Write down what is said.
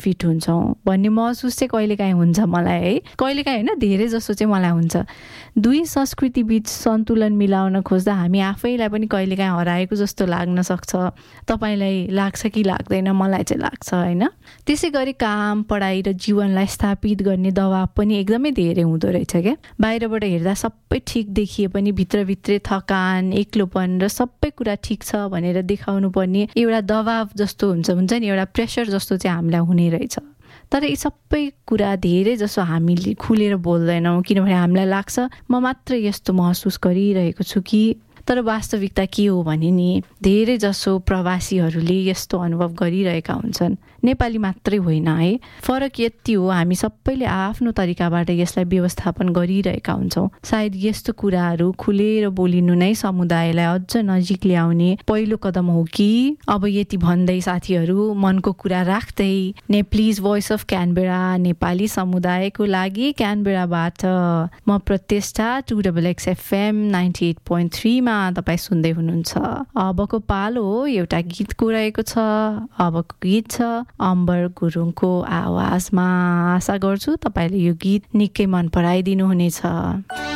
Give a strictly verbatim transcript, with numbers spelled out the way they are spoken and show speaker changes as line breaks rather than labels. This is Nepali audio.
फिट हुन्छौँ भन्ने महसुस चाहिँ कहिलेकाहीँ हुन्छ मलाई है। कहिलेकाहीँ होइन, धेरै जसो चाहिँ मलाई हुन्छ। दुई संस्कृति बीच सन्तुलन मिलाउन खोज्दा हामी आफैलाई पनि कहिलेकाहीँ हराएको जस्तो लाग्न सक्छ। तपाईँलाई लाग्छ कि लाग्दैन? मलाई चाहिँ लाग्छ होइन। त्यसै गरी काम, पढाइ र जीवनलाई स्थापित गर्ने दबाब पनि एकदमै धेरै हुँदो रहेछ क्या। बाहिरबाट हेर्दा सबै ठिक देखिए पनि भित्रभित्रै थकान, एक्लोपन र सबै कुरा ठिक छ भनेर देखाउनु पर्ने एउटा दबाब जस्तो हुन्छ हुन्छ नि, एउटा प्रेसर जस्तो चाहिँ हामीलाई हुने रहेछ। तर यी सबै कुरा धेरै जसो हामीले खुलेर बोल्दैनौँ, किनभने हामीलाई लाग्छ म मात्र यस्तो महसुस गरिरहेको छु कि। तर वास्तविकता के हो भने नि, धेरै जसो प्रवासीहरूले यस्तो अनुभव गरिरहेका हुन्छन्। नेपाली मात्रै होइन है, फरक यति हो हामी सबैले आफ्नो तरिकाबाट यसलाई व्यवस्थापन गरिरहेका हुन्छौँ। सायद यस्तो कुराहरू खुलेर बोलिनु नै समुदायलाई अझ नजिक ल्याउने पहिलो कदम हो कि। अब यति भन्दै साथीहरू, मनको कुरा राख्दै Nepalese voice of Canberra Nepali समुदायको लागि क्यानबेराबाट म प्रतिष्ठा two double x FM ninety at point थ्रीमा तपाईँ सुन्दै हुनुहुन्छ। अबको पालो हो एउटा गीतको रहेको छ। अबको गीत छ अम्बर गुरुङको आवाजमा। आशा गर्छु तपाईँले यो गीत निकै मन पराइदिनु हुनेछ।